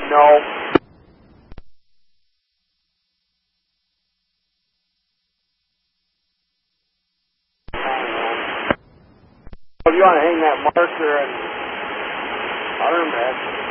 No. If you want to hang that marker and arm that.